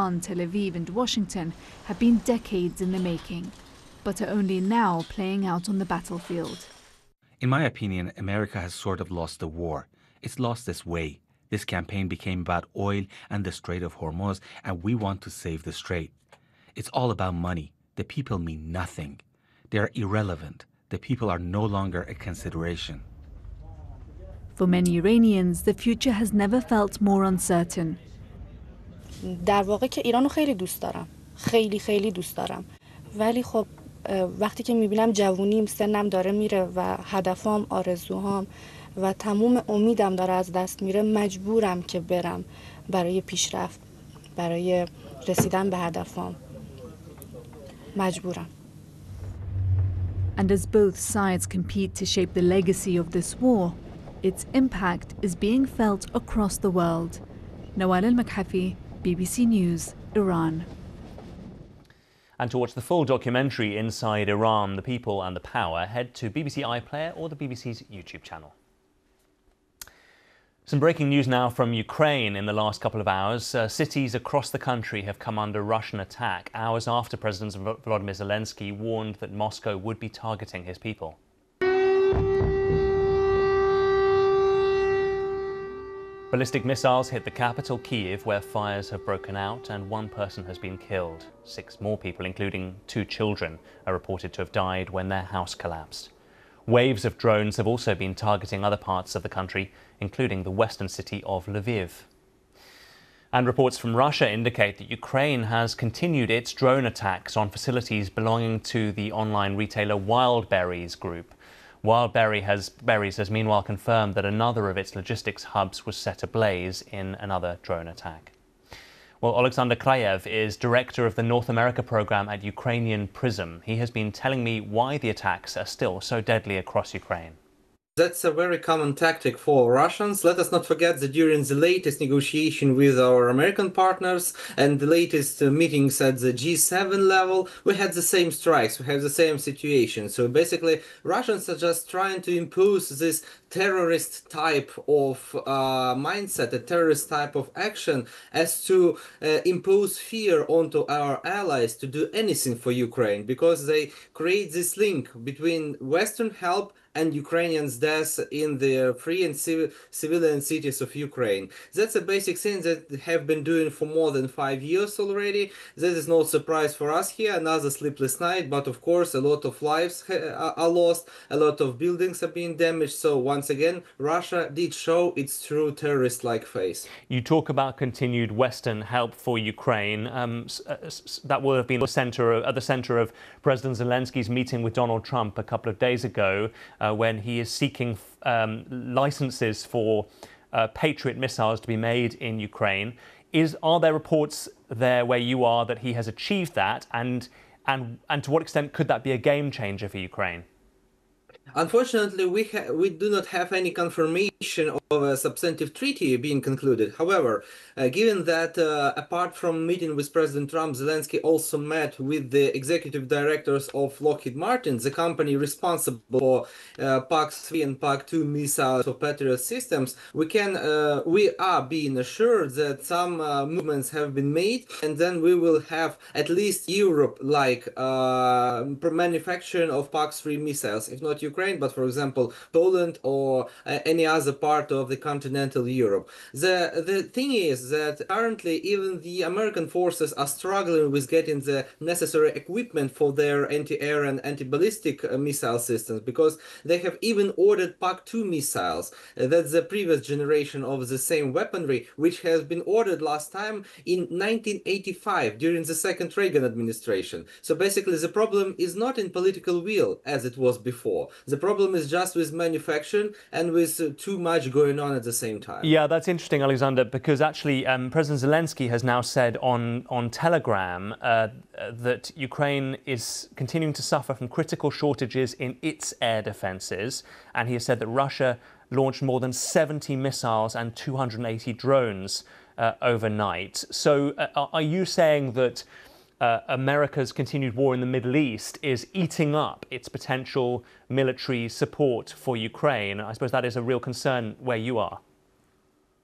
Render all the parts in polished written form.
Tehran, Tel Aviv and Washington have been decades in the making, but are only now playing out on the battlefield. In my opinion, America has sort of lost the war. It's lost its way. This campaign became about oil and the Strait of Hormuz, and we want to save the strait. It's all about money. The people mean nothing. They are irrelevant. The people are no longer a consideration. For many Iranians, the future has never felt more uncertain. در واقع که ایرانو خیلی دوست دارم. خیلی دوست دارم. ولی خب وقتی که میبینم جوونیم سنم داره میره و هدفام، آرزوهام و تموم امیدم داره از دست میره، مجبورم که برم برای پیشرفت، برای رسیدن به هدفام. مجبورم. And as both sides compete to shape the legacy of this war, its impact is being felt across the world. Nawal Al-Makhafi, BBC News, Iran. And to watch the full documentary Inside Iran, the People and the Power, head to BBC iPlayer or the BBC's YouTube channel. Some breaking news now from Ukraine in the last couple of hours. Cities across the country have come under Russian attack hours after President Volodymyr Zelensky warned that Moscow would be targeting his people. Ballistic missiles hit the capital, Kyiv, where fires have broken out and one person has been killed. 6 more people, including 2 children, are reported to have died when their house collapsed. Waves of drones have also been targeting other parts of the country, including the western city of Lviv. And reports from Russia indicate that Ukraine has continued its drone attacks on facilities belonging to the online retailer Wildberries Group. Berries has meanwhile confirmed that another of its logistics hubs was set ablaze in another drone attack. Well, Alexander Krayev is director of the North America program at Ukrainian PRISM. He has been telling me why the attacks are still so deadly across Ukraine. That's a very common tactic for Russians. Let us not forget that during the latest negotiation with our American partners and the latest meetings at the G7 level, we had the same strikes, we have the same situation. So basically, Russians are just trying to impose this terrorist type of mindset, a terrorist type of action, as to impose fear onto our allies to do anything for Ukraine, because they create this link between Western help and Ukrainians' deaths in the free and civilian cities of Ukraine. That's a basic thing that they have been doing for more than 5 years already. This is no surprise for us here, another sleepless night, but of course a lot of lives are lost, a lot of buildings are being damaged. So once again, Russia did show its true terrorist-like face. You talk about continued Western help for Ukraine. That will have been at the center of President Zelensky's meeting with Donald Trump a couple of days ago, when he is seeking licenses for Patriot missiles to be made in Ukraine. Are there reports there where you are that he has achieved that, and to what extent could that be a game changer for Ukraine? Unfortunately, we do not have any confirmation of a substantive treaty being concluded. However, given that apart from meeting with President Trump, Zelensky also met with the executive directors of Lockheed Martin, the company responsible for PAC-3 and PAC-2 missiles for Patriot systems, we are being assured that some movements have been made, and then we will have at least Europe-like manufacturing of PAC-3 missiles, if not Ukraine, but for example Poland or any other part of the continental Europe. The thing is that currently even the American forces are struggling with getting the necessary equipment for their anti-air and anti-ballistic missile systems, because they have even ordered PAC-2 missiles. That's the previous generation of the same weaponry, which has been ordered last time in 1985 during the second Reagan administration. So basically the problem is not in political will as it was before. The problem is just with manufacturing and with too much going on at the same time. Yeah, that's interesting, Alexander, because actually President Zelensky has now said on Telegram that Ukraine is continuing to suffer from critical shortages in its air defences, and he has said that Russia launched more than 70 missiles and 280 drones overnight. So are you saying that America's continued war in the Middle East is eating up its potential military support for Ukraine? I suppose that is a real concern where you are.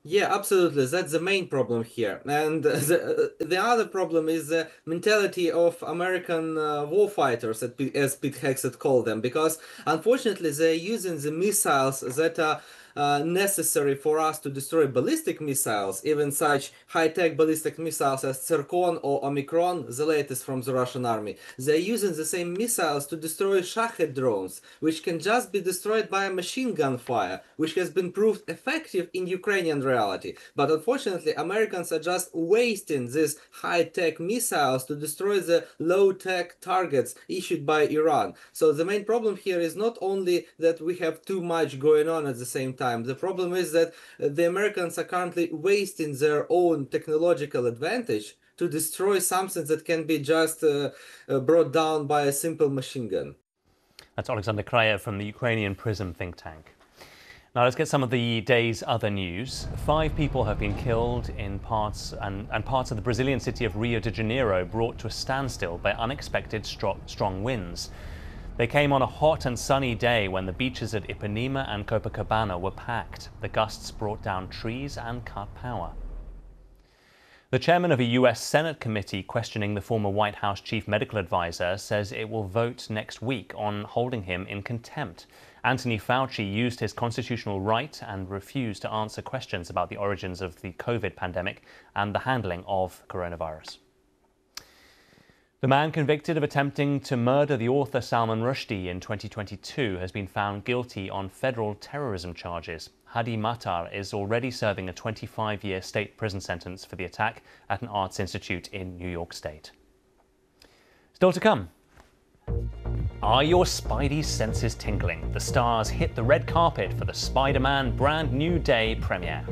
Yeah, absolutely. That's the main problem here. And the other problem is the mentality of American warfighters, as Pete Hegseth called them, because unfortunately they're using the missiles that are necessary for us to destroy ballistic missiles, even such high-tech ballistic missiles as Zircon or Omicron, the latest from the Russian army. They're using the same missiles to destroy Shahed drones, which can just be destroyed by a machine gun fire, which has been proved effective in Ukrainian reality. But unfortunately, Americans are just wasting these high-tech missiles to destroy the low-tech targets issued by Iran. So the main problem here is not only that we have too much going on at the same time. The problem is that the Americans are currently wasting their own technological advantage to destroy something that can be just brought down by a simple machine gun. That's Alexander Krayev from the Ukrainian PRISM think tank. Now let's get some of the day's other news. 5 people have been killed in parts of the Brazilian city of Rio de Janeiro brought to a standstill by unexpected strong winds. They came on a hot and sunny day when the beaches at Ipanema and Copacabana were packed. The gusts brought down trees and cut power. The chairman of a U.S. Senate committee questioning the former White House chief medical advisor says it will vote next week on holding him in contempt. Anthony Fauci used his constitutional right and refused to answer questions about the origins of the COVID pandemic and the handling of coronavirus. The man convicted of attempting to murder the author Salman Rushdie in 2022 has been found guilty on federal terrorism charges. Hadi Matar is already serving a 25-year state prison sentence for the attack at an arts institute in New York State. Still to come. Are your Spidey senses tingling? The stars hit the red carpet for the Spider-Man Brand New Day premiere.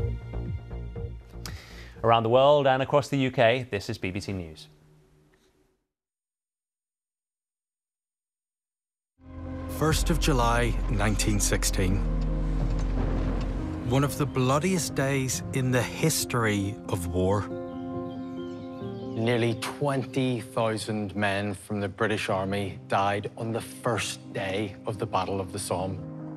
Around the world and across the UK, this is BBC News. First of July, 1916. One of the bloodiest days in the history of war. Nearly 20,000 men from the British Army died on the first day of the Battle of the Somme.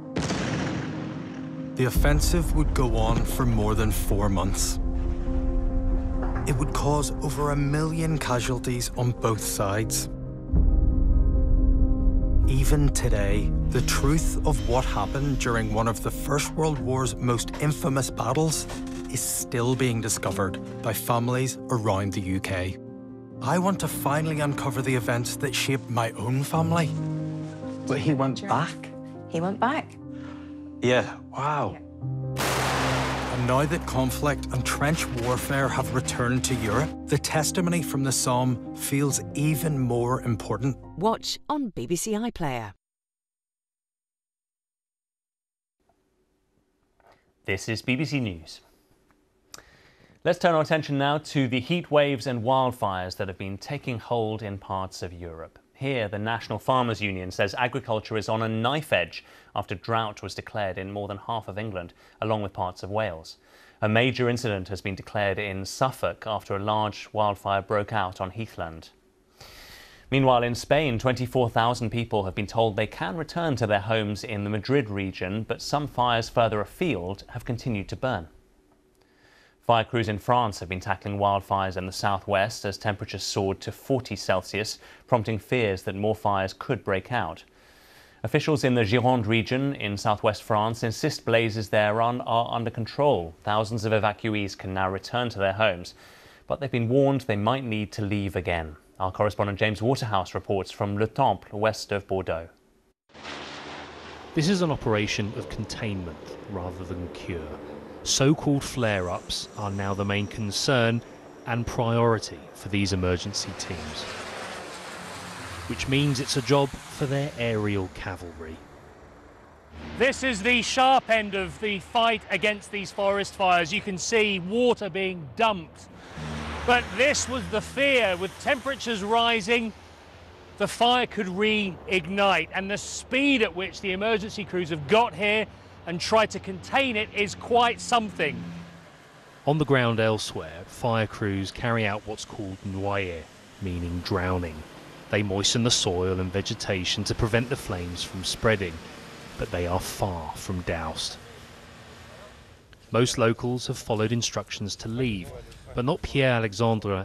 The offensive would go on for more than 4 months. It would cause over 1 million casualties on both sides. Even today, the truth of what happened during one of the First World War's most infamous battles is still being discovered by families around the UK. I want to finally uncover the events that shaped my own family. But he went back? He went back. Yeah, wow. And now that conflict and trench warfare have returned to Europe, the testimony from the Somme feels even more important. Watch on BBC iPlayer. This is BBC News. Let's turn our attention now to the heat waves and wildfires that have been taking hold in parts of Europe. Here, the National Farmers Union says agriculture is on a knife edge after drought was declared in more than half of England, along with parts of Wales. A major incident has been declared in Suffolk after a large wildfire broke out on heathland. Meanwhile, in Spain, 24,000 people have been told they can return to their homes in the Madrid region, but some fires further afield have continued to burn. Fire crews in France have been tackling wildfires in the southwest as temperatures soared to 40 Celsius, prompting fears that more fires could break out. Officials in the Gironde region in southwest France insist blazes there are under control. Thousands of evacuees can now return to their homes, but they've been warned they might need to leave again. Our correspondent James Waterhouse reports from Le Temple, west of Bordeaux. This is an operation of containment rather than cure. So-called flare-ups are now the main concern and priority for these emergency teams, which means it's a job for their aerial cavalry. This is the sharp end of the fight against these forest fires. You can see water being dumped. But this was the fear. With temperatures rising, the fire could reignite, and the speed at which the emergency crews have got here and tried to contain it is quite something. On the ground elsewhere, fire crews carry out what's called noyer, meaning drowning. They moisten the soil and vegetation to prevent the flames from spreading, but they are far from doused. Most locals have followed instructions to leave, but not Pierre Alexandre